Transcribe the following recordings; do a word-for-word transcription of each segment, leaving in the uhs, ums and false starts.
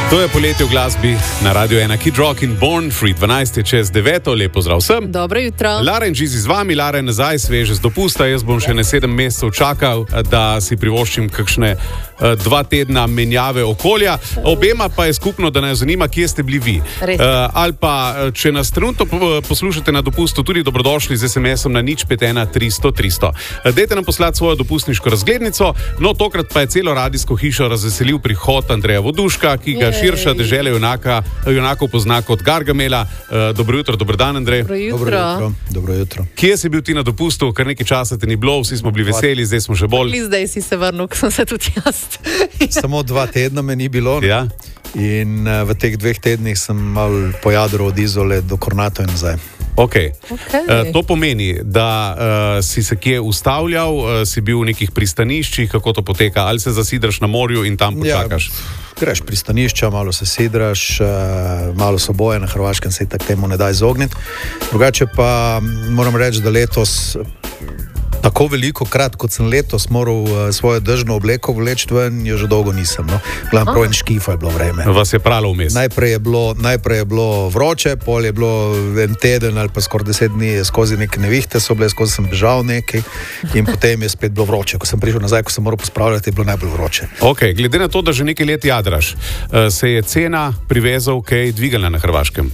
To je poletje v glasbi na Radio ena, Kid Rock in Born Free. dvanajst je čez deveto, lepo zdrav vsem. Dobro jutro. Lara in Žizi z vami, Lara je nazaj, sveže z dopusta. Jaz bom še ne sedem mesecev čakal, da si privoščim kakšne uh, dva tedna menjave okolja. Obema pa je skupno, da nas zanima, kje ste bili vi. Uh, ali pa, če nas trenutno poslušate na dopustu, tudi dobrodošli z es em esom na nič pet ena tristo tristo. Uh, dajte nam poslati svojo dopustniško razglednico, no tokrat pa je celo radijsko hišo razveselil prihod Andreja Voduška, ki ga širša dežela junaka, junakov pozna kot Gargamela. Uh, dobro jutro, dober dan, Andrej. Dobro jutro. Dobro jutro. Dobro jutro. Kje si bil ti na dopustu? Kar nekaj časa te ni bilo, vsi smo bili veseli, zdaj smo že bolj. Zdaj si se vrnil, ko sem se tudi jaz. Samo dva tedna me ni bilo. Ja. In uh, v teh dveh tednih sem mal pojadral od Izole do Kornata in nazaj. Okay. Okay. Uh, to pomeni, da uh, si se kje ustavljal, uh, si bil v nekih pristaniščih, kako to poteka, ali se zasidraš na morju in tam počakaš? Ja, greš pristanišča, malo se sidraš, uh, malo so boje, na Hrvaškem se tak temu ne da izogniti. Drugače pa moram reči, da letos tako veliko krat, kot sem letos moral uh, svojo držno obleko vleči ven, jo že dolgo nisem. No? Glavno prav in škifa je bilo vreme. Vas je pralo vmes? Najprej je bilo, najprej je bilo vroče, pol je bilo en teden ali pa skoraj deset dni skozi neke nevihte so bile, skozi sem bežal nekaj in potem je spet bilo vroče. Ko sem prišel nazaj, ko sem moral pospravljati, je bilo najbolj vroče. Ok, glede na to, da že nekaj let jadraš, uh, se je cena privezov kaj dvigala na Hrvaškem?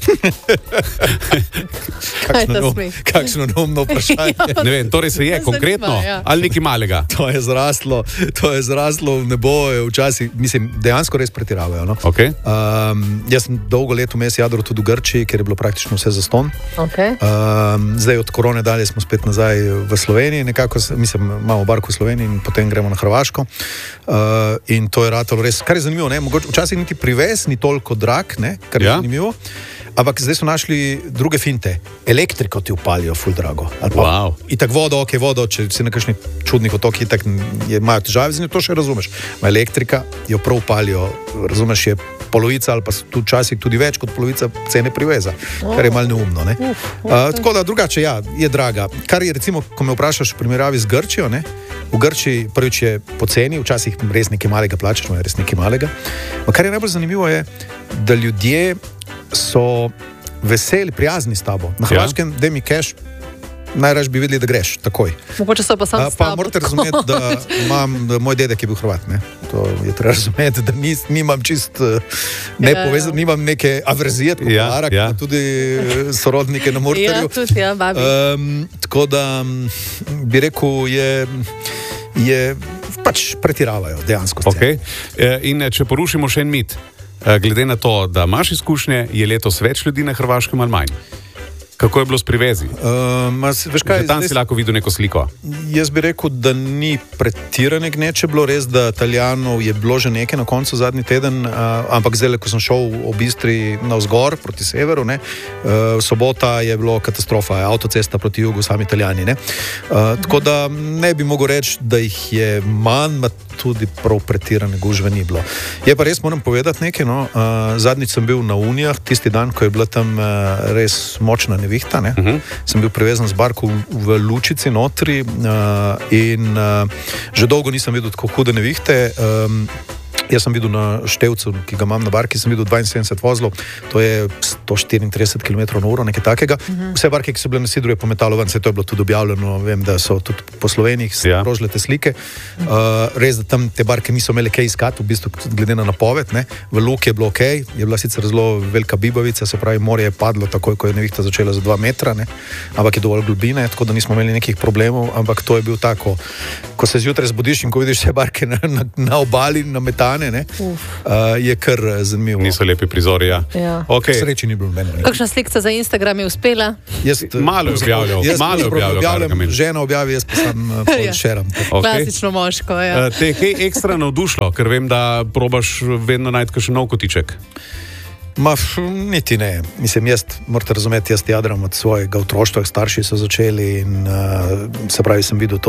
Kakšno, neum, kakšno neumno vprašanje. Ne vem, torej se je konkretno zanima, ja. Ali nekaj malega? To je zraslo, to je zraslo v nebo, včasih, mislim, dejansko res pretiravajo. No? Okay. Um, jaz sem dolgo let vmes jadral tudi v Grčiji, ker je bilo praktično vse zastonj. Okay. Um, zdaj od korone dalje smo spet nazaj v Sloveniji, nekako, mislim, imamo barko v Sloveniji in potem gremo na Hrvaško. Uh, in to je ratalo res, kar je zanimivo, ne? Mogoče včasih niti privez ni toliko drag, ne? Kar je ja. zanimivo. Ampak zdaj so našli druge finte. Elektriko ti upalijo, ful drago. Wow. In tako vodo, ok, vodo, če si na kakšnih čudnih otokih, tako imajo težave z njo, to še razumeš. Ma elektrika jo prav upalijo, razumeš, je polovica ali pa tu včasih tudi več kot polovica cene priveza, oh. kar je malo neumno. Ne? Uh, uh, tako da drugače, ja, je draga. Kar je recimo, ko me vprašaš v primerjavi z Grčijo, ne? V Grčiji prvič je poceni, včasih res nekaj malega plačaš, no je res nekaj malega. Ma kar je najbolj zanimivo je, da ljudje so veseli, prijazni s tabo. Na Hrvaškem, ja. da mi keš, najraž bi videli, da greš takoj. Mogoče so pa sam s tabo. Pa morate razumeti, da imam, da moj dedek je bil Hrvat, ne. To je treba razumeti, da nis, nimam čist ne ja, povezan, ja. nimam neke averzije, tako ja, Lara, ja. tudi sorodnike na Murterju. Ja, tudi, ja, babi. Um, tako da bi rekel, je, je pač pretiravajo dejansko. Okay. In če porušimo še en mit, glede na to, da imaš izkušnje, je letos več ljudi na Hrvaškem ali manj? Kako je bilo s privezi? Um, veš kaj, že tam si lahko videl neko sliko. Jaz bi rekel, da ni pretirane gneče bilo, res, da Italijanov je bilo že nekaj na koncu zadnji teden, uh, ampak zdaj, ko sem šel ob Istri navzgor proti severu, ne, uh, sobota je bilo katastrofa, avtocesta proti jugu, sami Italijani. Ne. Uh, tako da ne bi mogel reči, da jih je manj, ma tudi prav pretirane gužve ni bilo. Je pa res, moram povedati nekaj, no, uh, zadnjič sem bil na Unijah, tisti dan, ko je bila tam uh, res močna nevihta, ne? uh-huh. sem bil privezan z barko v, v Lučici notri uh, in uh, že dolgo nisem videl tako hude nevihte. Um, Jaz sem videl na števcu, ki ga imam na barki, sem videl dvainsedemdeset vozlov, to je sto štiriintrideset kilometrov na uro, nekaj takega. Uh-huh. Vse barke, ki so bile na sidru, je pometalo ven, se to je bilo tudi objavljeno, vem, da so tudi po Sloveniji sprožile te slike. Uh, res, da tam te barke niso imele kaj iskati, v bistvu glede na napoved, ne. V luki je bilo ok, je bila sicer zelo velika bibavica, se pravi, morje je padlo takoj, ko je nevihta začela za dva metra, ne. Ampak je dovolj globine, tako da nismo imeli nekih problemov, ampak to je bil tako, ko se zjutraj zbudiš in ko vidiš vse barke na, na, na obali, na metane, Uh, je kar zanimivo. Niso lepi prizori, ja. ja. Okay. Sreči ni bilo meni. Kakšna slikca za Instagram je uspela? Jaz, malo je objavljal. Jaz malo je objavljal. Žena objavi, jaz pa sem uh, ja. šeram. Okay. Klasično moško, ja. Uh, te je kaj ekstra navdušilo, ker vem, da probaš vedno najti še nov kotiček. Ma, niti ne. Mislim, jaz, morate razumeti, jaz jadram od svojega otroštva, starši so začeli in uh, se pravi, sem videl to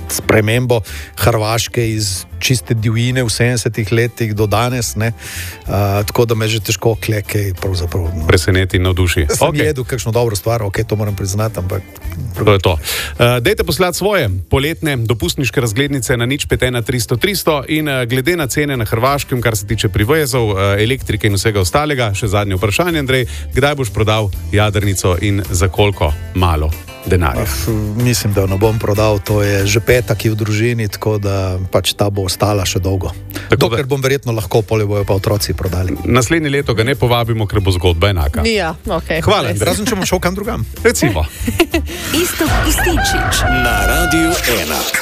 spremembo Hrvaške iz čiste divjine v sedemdesetih letih do danes, ne, uh, tako da me že težko kleke pravzaprav. No. Preseneti in navduši. Sem Okay. jedel kakšno dobro stvar, ok, to moram priznati, ampak... To je to. Uh, dejte poslati svoje poletne dopustniške razglednice na nič pet ena tristo tristo in uh, glede na cene na Hrvaškem, kar se tiče privezov, uh, elektrike in vsega ostalega, še zadnje vprašanje, Andrej, kdaj boš prodal jadrnico in za koliko malo denarja? F, mislim, da jo ne bom prodal, to je že peta, ki je v družini, tako da pač ta bo ostala še dolgo. Tako Dokler da- bom verjetno lahko, polje bojo pa otroci prodali. Naslednje leto ga ne povabimo, ker bo zgodba enaka. Ja, okay. Hvala, Andrej. Razen, če bom šel kam drugam. Recimo. Iztok Istinčič na Radiu ena.